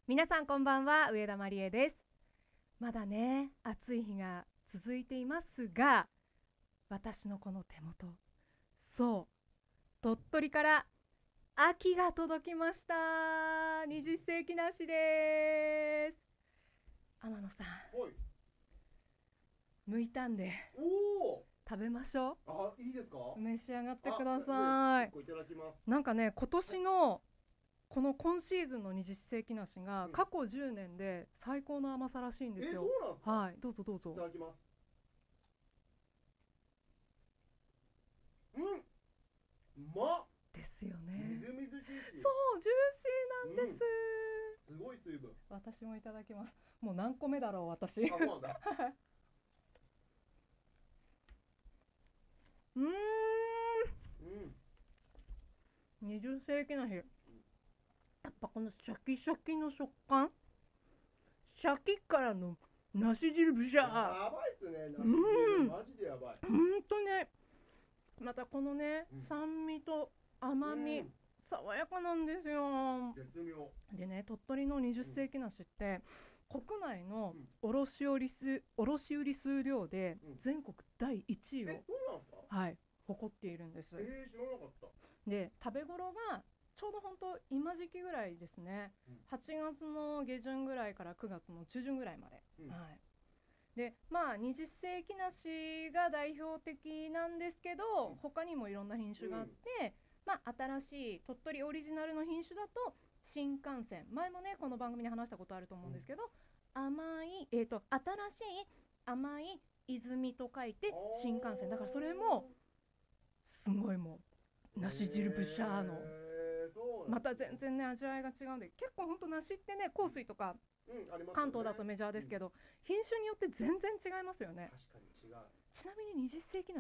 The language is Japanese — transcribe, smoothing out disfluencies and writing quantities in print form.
皆さんこんばんは、上田まりえです。まだね、暑い日が続いていますが、私のこの手元、そう、鳥取から秋が届きました。20世紀梨です。天野さん、 はい。 剥いたんでおお。 食べましょあ、いいですか。 う。召し上がってくあ、 だね、 さい。 一個いただきます。 なんかね、今年のこの今シーズンの20世紀梨が過去10年で最高の甘さらしいんですよ。 そうなんですか。 はい、どうぞどういたぞ。 だきます。うん。うまっ。 ですよみね。 ずみずしいし。 そう、ジューシーなんです。 すごい水分。 私もいただきます。もう何個目だろう、私。 あ、そうなんだ。 うーん。 うん。 20世紀梨。やっぱこのシャキシャキの食感。シャキからの梨汁ブシャー。 やばいっすね。マジでやばい。 ほんとね。またこのね、酸味と甘み、爽やかなんですよ。 絶妙。 でね、鳥取の20世紀梨って、国内の卸売数量で全国第1位を、 そうなんですか。 はい、誇っているんです。 知らなかった。 で、食べ頃がちょうど本当今時期ぐらいですね。8月の下旬ぐらいから9月の中旬ぐらいまで。はい。で、まあ20世紀梨が代表的なんですけど、他にもいろんな品種があって、まあ新しい鳥取オリジナルの品種だと新幹線、前もねこの番組で話したことあると思うんですけど、甘い新しい甘い泉と書いて新幹線だから、それもすごいもう梨汁ブシャーのまた全然ね味わいが違うんで、結構ほんと梨ってね香水とか関東だとメジャーですけど、品種によって全然違いますよね。 確かに違う。 ちなみに20世紀梨